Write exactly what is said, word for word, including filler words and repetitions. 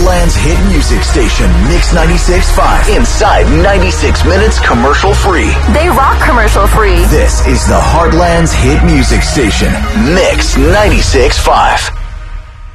Heartland's hit music station, Mix ninety-six point five. Inside ninety-six minutes commercial free. They rock commercial free. This is the Heartland's hit music station, Mix ninety-six point five.